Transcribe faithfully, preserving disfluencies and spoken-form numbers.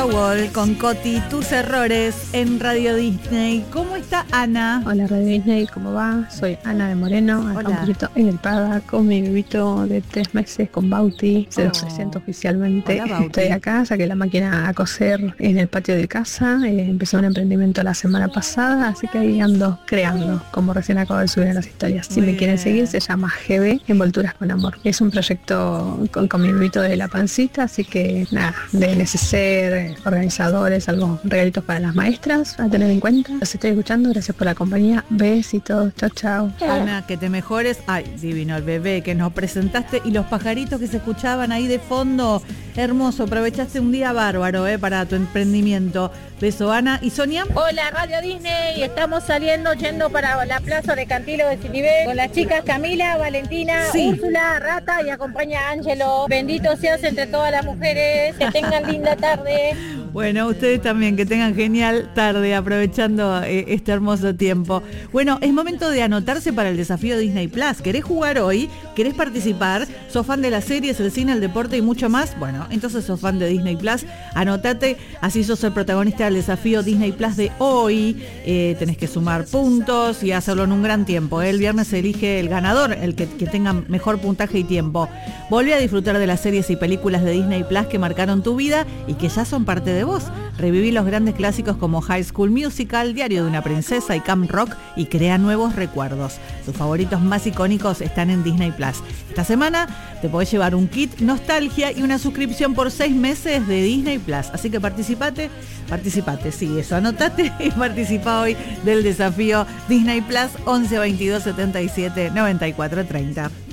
Wall con Coti, tus errores en Radio Disney. ¿Cómo está Ana? Hola Radio Disney, ¿cómo va? Soy Ana de Moreno, acá Hola. un poquito engripada con mi bebito de tres meses con Bauti. Se Oh. los presento oficialmente. Hola, Bauti. Estoy acá, saqué la máquina a coser en el patio de casa. Eh, empecé un emprendimiento la semana pasada, así que ahí ando creando, como recién acabo de subir a las historias. Si Muy me quieren bien. seguir, se llama G B, Envolturas con Amor. Es un proyecto con, con mi bebito de la pancita, así que nada, de neceser, organizadores, algo, regalitos para las maestras a tener en cuenta. Los estoy escuchando, gracias por la compañía. Besitos, chao, chao. Ana, que te mejores. Ay, divino el bebé que nos presentaste y los pajaritos que se escuchaban ahí de fondo. Hermoso, aprovechaste un día bárbaro eh, para tu emprendimiento. Beso, Ana. ¿Y Sonia? Hola Radio Disney, estamos saliendo yendo para la plaza de Cantilo de Citibé con las chicas Camila, Valentina, Sí. Úrsula, Rata y acompaña a Ángelo. Bendito seas entre todas las mujeres, que tengan linda tarde. Bueno, ustedes también, que tengan genial tarde aprovechando eh, este hermoso tiempo. Bueno, es momento de anotarse para el desafío Disney Plus. ¿Querés jugar hoy? ¿Querés participar? ¿Sos fan de las series, el cine, el deporte y mucho más? Bueno, entonces sos fan de Disney Plus. Anotate, así sos el protagonista del desafío Disney Plus de hoy. Eh, tenés que sumar puntos y hacerlo en un gran tiempo. ¿eh? El viernes se elige el ganador, el que, que tenga mejor puntaje y tiempo. Volvé a disfrutar de las series y películas de Disney Plus que marcaron tu vida y que ya son parte de vos. Reviví los grandes clásicos como High School Musical, Diario de una Princesa y Camp Rock y crea nuevos recuerdos. Tus favoritos más icónicos están en Disney Plus. Esta semana te podés llevar un kit nostalgia y una suscripción por seis meses de Disney Plus. Así que participate, participate, sí, eso, anotate y participa hoy del desafío Disney Plus once veintidós setenta y siete noventa y cuatro treinta.